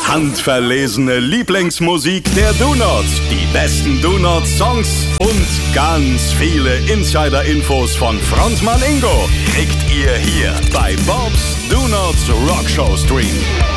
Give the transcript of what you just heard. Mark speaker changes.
Speaker 1: handverlesene Lieblingsmusik der Do-Nots, die besten Do-Nots-Songs und ganz viele Insider-Infos von Frontmann Ingo kriegt ihr hier bei Bobs Do-Nots Rockshow Stream.